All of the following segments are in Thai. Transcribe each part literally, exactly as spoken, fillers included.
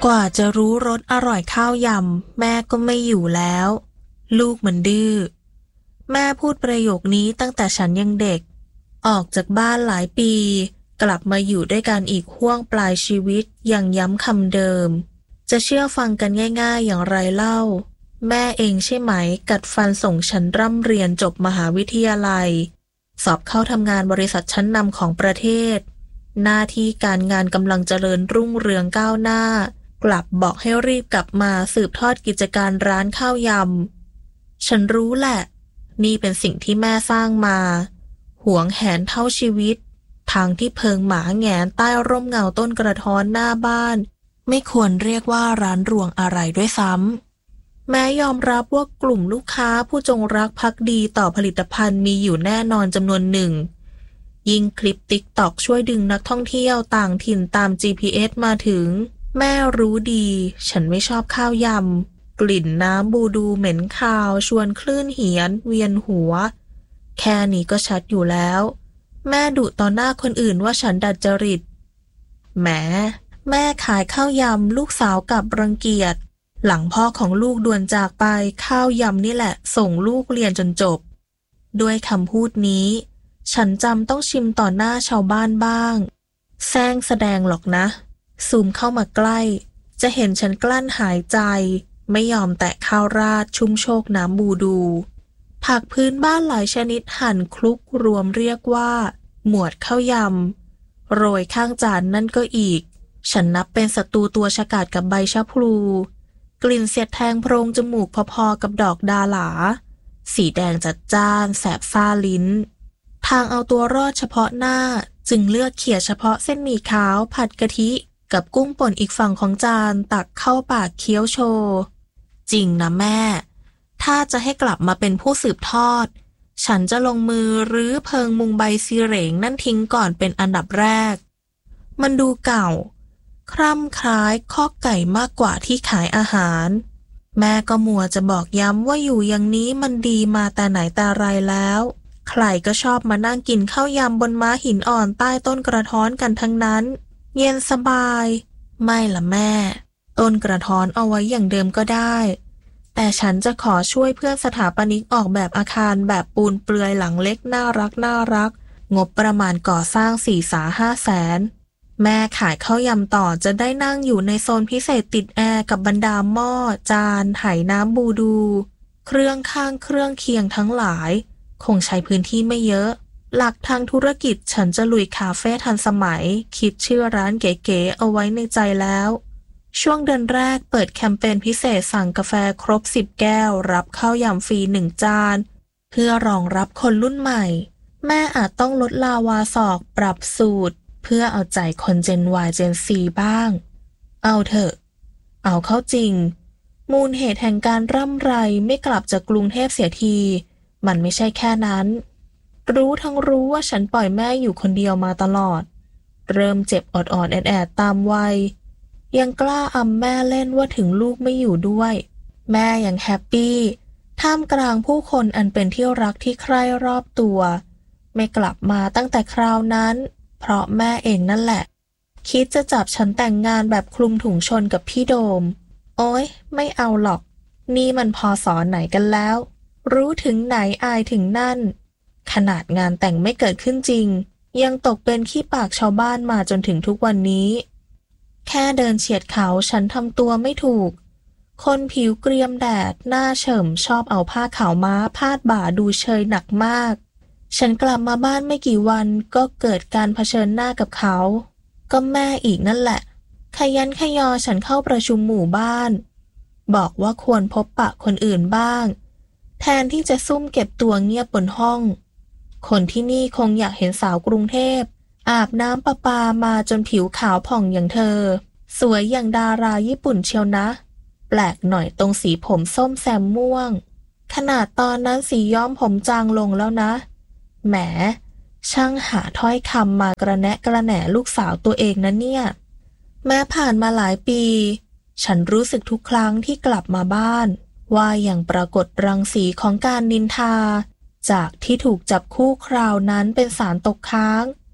กว่าจะรู้รสอร่อยข้าวยำแม่ก็ไม่อยู่แล้วลูกมันดื้อแม่พูดประโยคนี้ตั้งแต่ฉันยังเด็กออกจากบ้านหลายปีกลับมาอยู่ด้วยกันอีกห้วงปลายชีวิตยังย้ำคำเดิมจะเชื่อฟังกันง่ายๆอย่างไรเล่าแม่เองใช่ไหมกัดฟันส่งฉันร่ำเรียนจบมหาวิทยาลัยสอบเข้าทำงานบริษัทชั้นนำของประเทศหน้าที่การงานกำลังเจริญรุ่งเรืองก้าวหน้ากลับบอกให้รีบกลับมาสืบทอดกิจการร้านข้าวยำฉันรู้แหละนี่เป็นสิ่งที่แม่สร้างมาหวงแหนเท่าชีวิตทางที่เพิงหมาแหงนใต้ร่มเงาต้นกระท้อนหน้าบ้านไม่ควรเรียกว่าร้านรวงอะไรด้วยซ้ำแม้ยอมรับว่ากลุ่มลูกค้าผู้จงรักภักดีต่อผลิตภัณฑ์มีอยู่แน่นอนจำนวนหนึ่งยิ่งคลิป ติ๊กต็อก ช่วยดึงนักท่องเที่ยวต่างถิ่นตาม จี พี เอส มาถึงแม่รู้ดีฉันไม่ชอบข้าวยำกลิ่นน้ำบูดูเหม็นคาวชวนคลื่นเหียนเวียนหัวแค่นี้ก็ชัดอยู่แล้วแม่ดุต่อหน้าคนอื่นว่าฉันดัดจริตแหมแม่ขายข้าวยำลูกสาวกลับรังเกียจหลังพ่อของลูกด่วนจากไปข้าวยำนี่แหละส่งลูกเรียนจนจบด้วยคำพูดนี้ฉันจำต้องชิมต่อหน้าชาวบ้านบ้างแซงแสดงหรอกนะซูมเข้ามาใกล้จะเห็นฉันกลั้นหายใจไม่ยอมแตะข้าวราดชุ่มโชกน้ำบูดูผักพื้นบ้านหลายชนิดหั่นคลุกรวมเรียกว่าหมวดข้าวยำโรยข้างจานนั่นก็อีกฉันนับเป็นศัตรูตัวฉกาจกับใบชะพลูกลิ่นเสียดแทงโพรงจมูกพอๆกับดอกดาหลาสีแดงจัดจ้านแสบซ่าลิ้นทางเอาตัวรอดเฉพาะหน้าจึงเลือกเขี่ยเฉพาะเส้นหมี่ขาวผัดกะทิกับกุ้งป่นอีกฝั่งของจานตักเข้าปากเคี้ยวโชว์จริงนะแม่ถ้าจะให้กลับมาเป็นผู้สืบทอดฉันจะลงมือรื้อเพิงมุงใบซีเหลงนั่นทิ้งก่อนเป็นอันดับแรกมันดูเก่าคร่ำคล้ายคอกไก่มากกว่าที่ขายอาหารแม่ก็มัวจะบอกย้ำว่าอยู่อย่างนี้มันดีมาแต่ไหนแต่ไรแล้วใครก็ชอบมานั่งกินข้าวยำบนม้าหินอ่อนใต้ต้นกระท้อนกันทั้งนั้นเย็นสบายไม่ล่ะแม่ต้นกระท้อนเอาไว้อย่างเดิมก็ได้แต่ฉันจะขอช่วยเพื่อนสถาปนิกออกแบบอาคารแบบปูนเปลือยหลังเล็กน่ารักน่ารักงบประมาณก่อสร้างสี่สาห้าแสนแม่ขายข้าวยำต่อจะได้นั่งอยู่ในโซนพิเศษติดแอร์กับบรรดาหม้อจานไหน้ำบูดูเครื่องข้างเครื่องเคียงทั้งหลายคงใช้พื้นที่ไม่เยอะหลักทางธุรกิจฉันจะลุยคาเฟ่ทันสมัยคิดชื่อร้านเก๋ๆเอาไว้ในใจแล้วช่วงเดือนแรกเปิดแคมเปญพิเศษสั่งกาแฟครบสิบแก้วรับข้าวยำฟรีหนึ่งจานเพื่อรองรับคนรุ่นใหม่แม่อาจต้องลดลาวาศอกปรับสูตรเพื่อเอาใจคนเจน Y เจน ซี บ้างเอาเถอะเอาเข้าจริงมูลเหตุแห่งการร่ำไรไม่กลับจากกรุงเทพเสียทีมันไม่ใช่แค่นั้นรู้ทั้งรู้ว่าฉันปล่อยแม่อยู่คนเดียวมาตลอดเริ่มเจ็บออดๆแอดๆตามวัยยังกล้าอำแม่เล่นว่าถึงลูกไม่อยู่ด้วยแม่ยังแฮปปี้ท่ามกลางผู้คนอันเป็นที่รักที่ใคร่รอบตัวไม่กลับมาตั้งแต่คราวนั้นเพราะแม่เองนั่นแหละคิดจะจับฉันแต่งงานแบบคลุมถุงชนกับพี่โดมโอ๊ยไม่เอาหรอกนี่มันพศไหนกันแล้วรู้ถึงไหนอายถึงนั่นขนาดงานแต่งไม่เกิดขึ้นจริงยังตกเป็นขี้ปากชาวบ้านมาจนถึงทุกวันนี้แค่เดินเฉียดเขาฉันทำตัวไม่ถูกคนผิวเกรียมแดดหน้าเฉิมชอบเอาผ้าขาวม้าพาดบ่าดูเชยหนักมากฉันกลับมาบ้านไม่กี่วันก็เกิดการเผชิญหน้ากับเขาก็แม่อีกนั่นแหละขยันขยอฉันเข้าประชุมหมู่บ้านบอกว่าควรพบปะคนอื่นบ้างแทนที่จะซุ่มเก็บตัวเงียบบนห้องคนที่นี่คงอยากเห็นสาวกรุงเทพอาบน้ำประปามาจนผิวขาวผ่องอย่างเธอสวยอย่างดาราญี่ปุ่นเชียวนะแปลกหน่อยตรงสีผมส้มแซมม่วงขนาดตอนนั้นสีย้อมผมจางลงแล้วนะแหมช่างหาถ้อยคำมากระแนะกระแหน่ลูกสาวตัวเองนะเนี่ยแม้ผ่านมาหลายปีฉันรู้สึกทุกครั้งที่กลับมาบ้านว่ายังปรากฏรังสีของการนินทาจากที่ถูกจับคู่คราวนั้นเป็นสารตกค้าง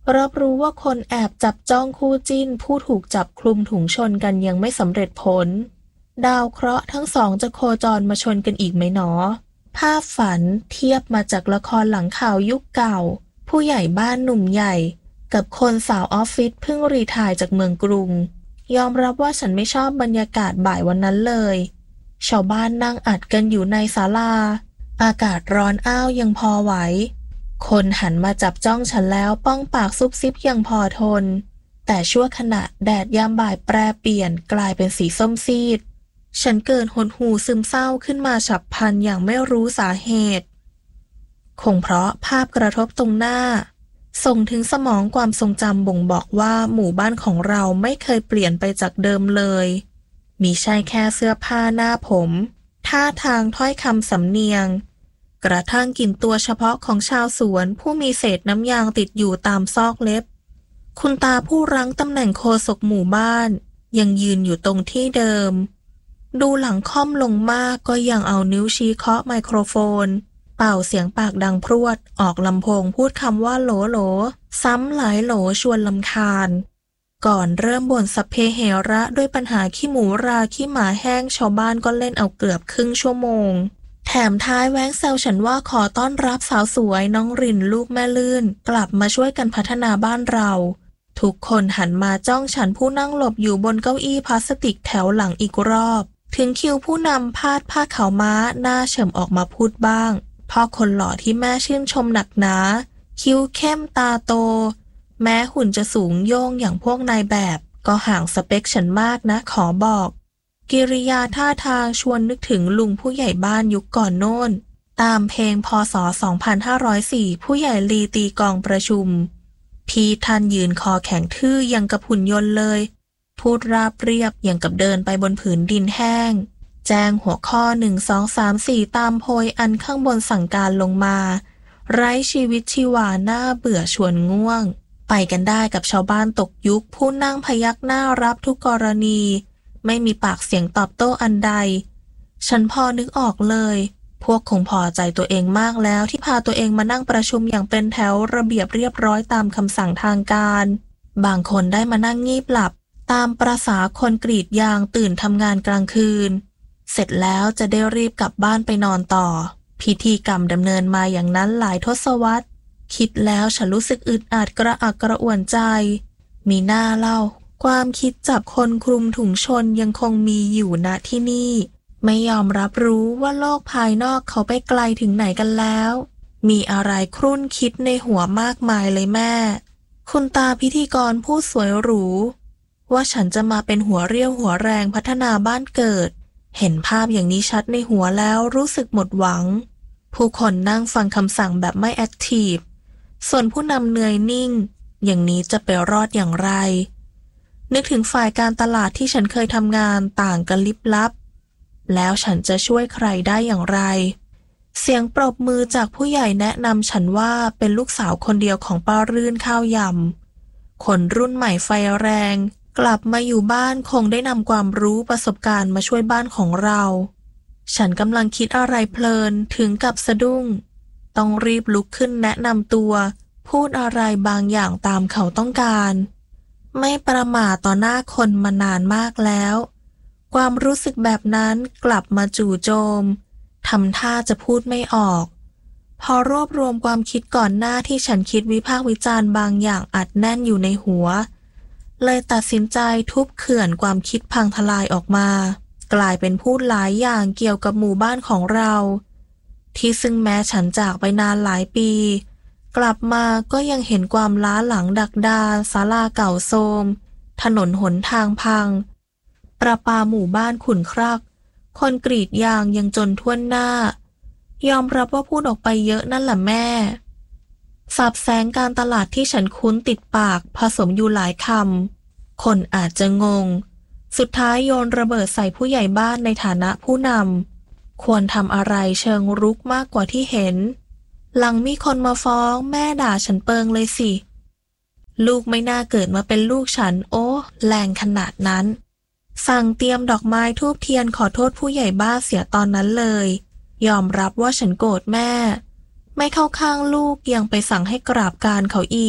รับรู้ว่าคนแอบจับจ้องคู่จิ้นผู้ถูกจับคลุมถุงชนกันยังไม่สำเร็จผลดาวเคราะห์ทั้งสองจะโคจรมาชนกันอีกไหมหนอภาพฝันเทียบมาจากละครหลังข่าวยุคเก่าผู้ใหญ่บ้านหนุ่มใหญ่กับคนสาวออฟฟิศเพิ่งรีไทร์จากเมืองกรุงยอมรับว่าฉันไม่ชอบบรรยากาศบ่ายวันนั้นเลยชาวบ้านนั่งอัดกันอยู่ในศาลาอากาศร้อนอ้าวยังพอไหวคนหันมาจับจ้องฉันแล้วป้องปากซุบซิบยังพอทนแต่ชั่วขณะแดดยามบ่ายแปรเปลี่ยนกลายเป็นสีส้มซีดฉันเกิดหดหู่ซึมเศร้าขึ้นมาฉับพลันอย่างไม่รู้สาเหตุคงเพราะภาพกระทบตรงหน้าส่งถึงสมองความทรงจำบ่งบอกว่าหมู่บ้านของเราไม่เคยเปลี่ยนไปจากเดิมเลยมีใช่แค่เสื้อผ้าหน้าผมท่าทางถ้อยคำสำเนียงกระทั่งกลิ่นตัวเฉพาะของชาวสวนผู้มีเศษน้ำยางติดอยู่ตามซอกเล็บคุณตาผู้รั้งตำแหน่งโฆษกหมู่บ้านยังยืนอยู่ตรงที่เดิมดูหลังค่อมลงมากก็ยังเอานิ้วชี้เคาะไมโครโฟนเป่าเสียงปากดังพรวดออกลำโพงพูดคำว่าโหลโหลซ้ำหลายโหลชวนลำคาญก่อนเริ่มบ่นสัพเพเหระด้วยปัญหาขี้หมูราขี้หมาแห้งชาวบ้านก็เล่นเอาเกือบครึ่งชั่วโมงแถมท้ายแว้งแซวฉันว่าขอต้อนรับสาวสวยน้องรินลูกแม่ลื่นกลับมาช่วยกันพัฒนาบ้านเราทุกคนหันมาจ้องฉันผู้นั่งหลบอยู่บนเก้าอี้พลาสติกแถวหลังอีกรอบถึงคิวผู้นำพาดผ้าขาวม้าหน้าเฉิมออกมาพูดบ้างพ่อคนหล่อที่แม่ชื่นชมหนักหนาคิ้วเข้มตาโตแม้หุ่นจะสูงโย่งอย่างพวกนายแบบก็ห่างสเปคฉันมากนะขอบอกกิริยาท่าทางชวนนึกถึงลุงผู้ใหญ่บ้านยุคก่อนโน่นตามเพลงพ.ศ. สองพันห้าร้อยสี่ ผู้ใหญ่ลีตีกองประชุมพี่ท่านยืนคอแข็งทื่อยังกับหุ่นยนต์เลยพูดราบเรียบอย่างกับเดินไปบนผืนดินแห้งแจ้งหัวข้อหนึ่ง สอง สาม สี่ตามโพยอันข้างบนสั่งการลงมาไร้ชีวิตชีวาหน้าเบื่อชวนง่วงไปกันได้กับชาวบ้านตกยุคผู้นั่งพยักหน้ารับทุกกรณีไม่มีปากเสียงตอบโต้อันใดฉันพอนึกออกเลยพวกคงพอใจตัวเองมากแล้วที่พาตัวเองมานั่งประชุมอย่างเป็นแถวระเบียบเรียบร้อยตามคำสั่งทางการบางคนได้มานั่งงีบหลับตามประสาคนกรีดยางตื่นทำงานกลางคืนเสร็จแล้วจะได้รีบกลับบ้านไปนอนต่อพิธีกรรมดำเนินมาอย่างนั้นหลายทศวรรษคิดแล้วฉันรู้สึกอึดอัดกระอักกระอ่วนใจมีหน้าเล่าความคิดจับคนคลุมถุงชนยังคงมีอยู่ณที่นี่ไม่ยอมรับรู้ว่าโลกภายนอกเขาไปไกลถึงไหนกันแล้วมีอะไรครุ่นคิดในหัวมากมายเลยแม่คุณตาพิธีกรผู้สวยหรูว่าฉันจะมาเป็นหัวเรี่ยวหัวแรงพัฒนาบ้านเกิดเห็นภาพอย่างนี้ชัดในหัวแล้วรู้สึกหมดหวังผู้คนนั่งฟังคำสั่งแบบไม่แอคทีฟส่วนผู้นำเหนื่อยนิ่งอย่างนี้จะไปรอดอย่างไรนึกถึงฝ่ายการตลาดที่ฉันเคยทำงานต่างกันลิบลับแล้วฉันจะช่วยใครได้อย่างไรเสียงปรบมือจากผู้ใหญ่แนะนำฉันว่าเป็นลูกสาวคนเดียวของป้ารื่นข้าวยำคนรุ่นใหม่ไฟแรงกลับมาอยู่บ้านคงได้นำความรู้ประสบการณ์มาช่วยบ้านของเราฉันกำลังคิดอะไรเพลินถึงกับสะดุ้งต้องรีบลุกขึ้นแนะนำตัวพูดอะไรบางอย่างตามเขาต้องการไม่ประมาทต่อหน้าคนมานานมากแล้วความรู้สึกแบบนั้นกลับมาจู่โจมทำท่าจะพูดไม่ออกพอรวบรวมความคิดก่อนหน้าที่ฉันคิดวิพากษ์วิจารณ์บางอย่างอัดแน่นอยู่ในหัวเลยตัดสินใจทุบเขื่อนความคิดพังทลายออกมากลายเป็นพูดหลายอย่างเกี่ยวกับหมู่บ้านของเราที่ซึ่งแม้ฉันจากไปนานหลายปีกลับมาก็ยังเห็นความล้าหลังดักดานศาลาเก่าโทรมถนนหนทางพังประปาหมู่บ้านขุ่นครักคนกรีดยางยังจนท่วนหน้ายอมรับว่าพูดออกไปเยอะนั่นแหละแม่สับแสงการตลาดที่ฉันคุ้นติดปากผสมอยู่หลายคำคนอาจจะงงสุดท้ายโยนระเบิดใส่ผู้ใหญ่บ้านในฐานะผู้นำควรทำอะไรเชิงรุกมากกว่าที่เห็นหลังมีคนมาฟ้องแม่ด่าฉันเปิงเลยสิลูกไม่น่าเกิดมาเป็นลูกฉันโอ้แรงขนาดนั้นสั่งเตรียมดอกไม้ธูปเทียนขอโทษผู้ใหญ่บ้านเสียตอนนั้นเลยยอมรับว่าฉันโกรธแม่ไม่เข้าข้างลูกยังไปสั่งให้กราบการเขาอีก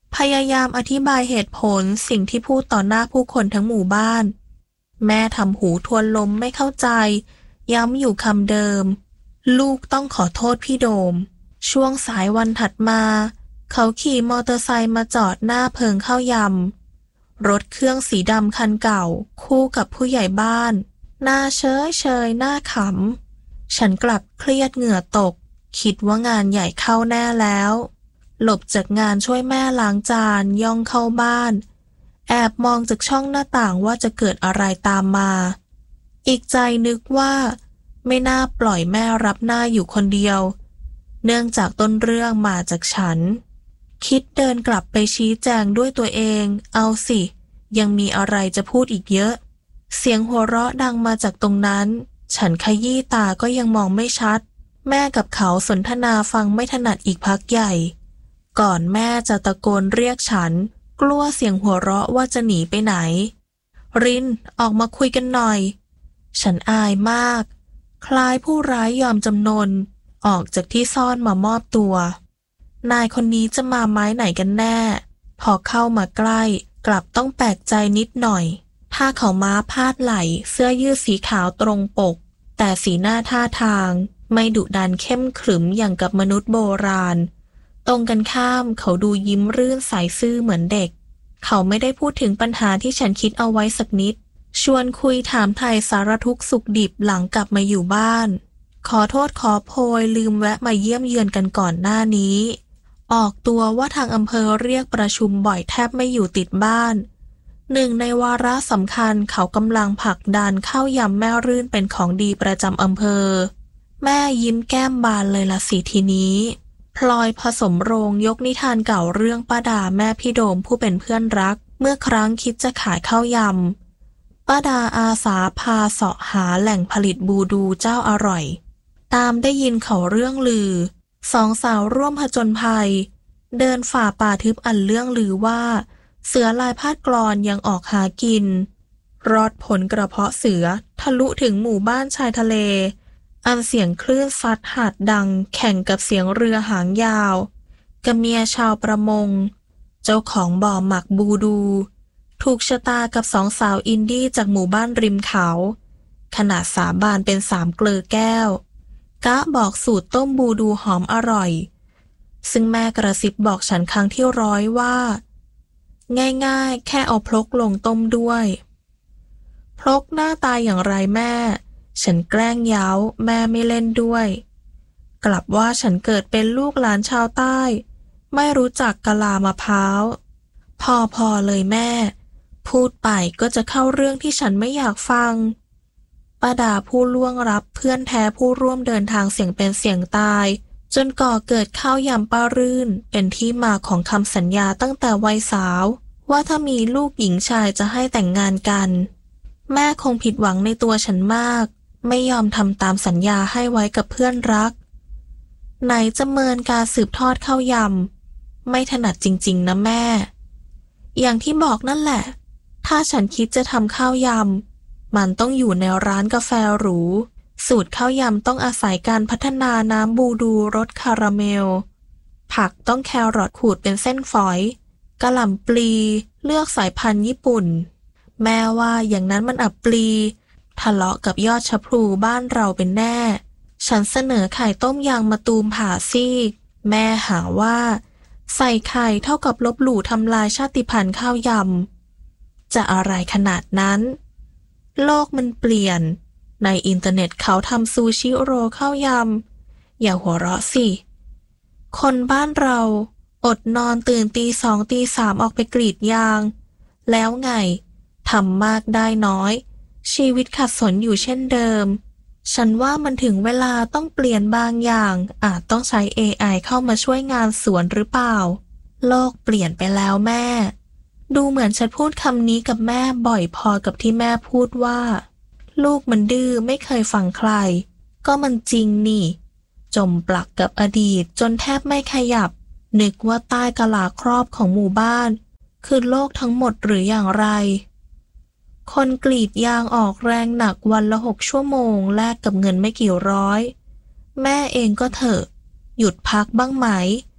พยายามอธิบายเหตุผลสิ่งที่พูดต่อหน้าผู้คนทั้งหมู่บ้านแม่ทำหูทวนลมไม่เข้าใจย้ำอยู่คำเดิมลูกต้องขอโทษพี่โดมช่วงสายวันถัดมาเขาขี่มอเตอร์ไซค์มาจอดหน้าเพิงข้าวยำรถเครื่องสีดำคันเก่าคู่กับผู้ใหญ่บ้านหน้าเฉยเฉยหน้าขำฉันกลับเครียดเหงื่อตกคิดว่างานใหญ่เข้าแน่แล้วหลบจากงานช่วยแม่ล้างจานย่องเข้าบ้านแอบมองจากช่องหน้าต่างว่าจะเกิดอะไรตามมาอีกใจนึกว่าไม่น่าปล่อยแม่รับหน้าอยู่คนเดียวเนื่องจากต้นเรื่องมาจากฉันคิดเดินกลับไปชี้แจงด้วยตัวเองเอาสิยังมีอะไรจะพูดอีกเยอะเสียงหัวเราะดังมาจากตรงนั้นฉันขยี้ตาก็ยังมองไม่ชัดแม่กับเขาสนทนาฟังไม่ถนัดอีกพักใหญ่ก่อนแม่จะตะโกนเรียกฉันกลัวเสียงหัวเราะว่าจะหนีไปไหนรินออกมาคุยกันหน่อยฉันอายมากคล้ายผู้ร้ายยอมจำนนออกจากที่ซ่อนมามอบตัวนายคนนี้จะมาไม้ไหนกันแน่พอเข้ามาใกล้กลับต้องแปลกใจนิดหน่อยผ้าขาวม้าพาดไหล่เสื้อยืดสีขาวตรงปกแต่สีหน้าท่าทางไม่ดุดันเข้มขรึมอย่างกับมนุษย์โบราณตรงกันข้ามเขาดูยิ้มรื่นใสซื่อเหมือนเด็กเขาไม่ได้พูดถึงปัญหาที่ฉันคิดเอาไว้สักนิดชวนคุยถามไถ่สารทุกข์สุขดิบหลังกลับมาอยู่บ้านขอโทษขอโพยลืมแวะมาเยี่ยมเยือนกันก่อนหน้านี้ออกตัวว่าทางอำเภอเรียกประชุมบ่อยแทบไม่อยู่ติดบ้านหนึ่งในวาระสำคัญเขากำลังผลักดันข้าวยำแม่รื่นเป็นของดีประจำอำเภอแม่ยิ้มแก้มบานเลยละสิทีนี้พลอยผสมโรงยกนิทานเก่าเรื่องป้าดาแม่พี่โดมผู้เป็นเพื่อนรักเมื่อครั้งคิดจะขายข้าวยำป้าดาอาสาพาเสาะหาแหล่งผลิตบูดูเจ้าอร่อยตามได้ยินเขาเรื่องลือสองสาวร่วมผจญภัยเดินฝ่าป่าทึบอันเรื่องลือว่าเสือลายพาดกลอนยังออกหากินรอดผลกระเพาะเสือทะลุถึงหมู่บ้านชายทะเลอันเสียงคลื่นซัดหาดดังแข่งกับเสียงเรือหางยาวกะเมียชาวประมงเจ้าของบ่อหมักบูดูถูกชะตากับสองสาวอินดี้จากหมู่บ้านริมเขาขนาดสาบานเป็นสามเกลือแก้วกะบอกสูตรต้มบูดูหอมอร่อยซึ่งแม่กระซิบบอกฉันครั้งที่ร้อยว่าง่ายๆแค่เอาพลกลงต้มด้วยพลกหน้าตาอย่างไรแม่ฉันแกล้งเย้าแม่ไม่เล่นด้วยกลับว่าฉันเกิดเป็นลูกหลานชาวใต้ไม่รู้จักกะลามะพร้าวพอพอเลยแม่พูดไปก็จะเข้าเรื่องที่ฉันไม่อยากฟังป้าดาผู้ล่วงรับเพื่อนแท้ผู้ร่วมเดินทางเสี่ยงเป็นเสี่ยงตายจนก่อเกิดข้าวยำป้ารื่นเป็นที่มาของคำสัญญาตั้งแต่วัยสาวว่าถ้ามีลูกหญิงชายจะให้แต่งงานกันแม่คงผิดหวังในตัวฉันมากไม่ยอมทำตามสัญญาให้ไว้กับเพื่อนรักไหนจะเมินการสืบทอดข้าวยำไม่ถนัดจริงๆนะแม่อย่างที่บอกนั่นแหละถ้าฉันคิดจะทำข้าวยำมันต้องอยู่ในร้านกาแฟหรูสูตรข้าวยำต้องอาศัยการพัฒนาน้ำบูดูรสคาราเมลผักต้องแครอทขูดเป็นเส้นฝอยกะหล่ำปลีเลือกสายพันธุ์ญี่ปุ่นแม่ว่าอย่างนั้นมันอับปลีทะเลาะกับยอดชะพลูบ้านเราเป็นแน่ฉันเสนอไข่ต้มยางมะตูมผ่าซีกแม่หาว่าใส่ไข่เท่ากับลบหลู่ทำลายชาติพันธุ์ข้าวยำจะอะไรขนาดนั้นโลกมันเปลี่ยนในอินเทอร์เน็ตเขาทำซูชิโรข้าวยำอย่าหัวเราะสิคนบ้านเราอดนอนตื่นตีสองตีสามออกไปกรีดยางแล้วไงทำมากได้น้อยชีวิตขัดสนอยู่เช่นเดิมฉันว่ามันถึงเวลาต้องเปลี่ยนบางอย่างอาจต้องใช้ เอ ไอ เข้ามาช่วยงานสวนหรือเปล่าโลกเปลี่ยนไปแล้วแม่ดูเหมือนฉันพูดคำนี้กับแม่บ่อยพอกับที่แม่พูดว่าลูกมันดื้อไม่เคยฟังใครก็มันจริงนี่จมปลักกับอดีตจนแทบไม่ขยับนึกว่าใต้กะลาครอบของหมู่บ้านคือโลกทั้งหมดหรืออย่างไรคนกรีดยางออกแรงหนักวันละหกชั่วโมงแลกกับเงินไม่กี่ร้อยแม่เองก็เถอะหยุดพักบ้างไหม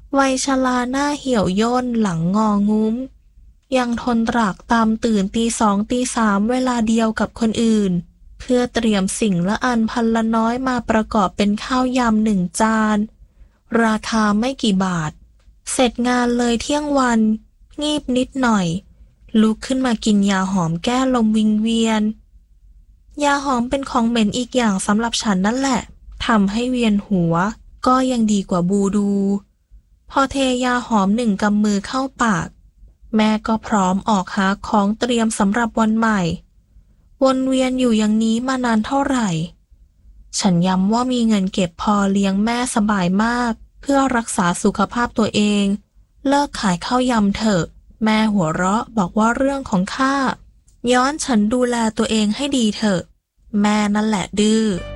วัยชราหน้าเหี่ยวย่นหลังงองุ้มยังทนตรากตามตื่นตีสองตีสามเวลาเดียวกับคนอื่นเพื่อเตรียมสิ่งละอันพันละน้อยมาประกอบเป็นข้าวยำหนึ่งจานราคาไม่กี่บาทเสร็จงานเลยเที่ยงวันงีบนิดหน่อยลุกขึ้นมากินยาหอมแก้ลมวิงเวียนยาหอมเป็นของเหม็นอีกอย่างสำหรับฉันนั่นแหละทำให้เวียนหัวก็ยังดีกว่าบูดูพอเทยาหอมหนึ่งกำมือเข้าปากแม่ก็พร้อมออกหาของเตรียมสำหรับวันใหม่วนเวียนอยู่อย่างนี้มานานเท่าไหร่ฉันย้ำว่ามีเงินเก็บพอเลี้ยงแม่สบายมากเพื่อรักษาสุขภาพตัวเองเลิกขายข้าวยำเถอะแม่หัวเราะบอกว่าเรื่องของข้าย้อนฉันดูแลตัวเองให้ดีเถอะแม่นั่นแหละดื้อ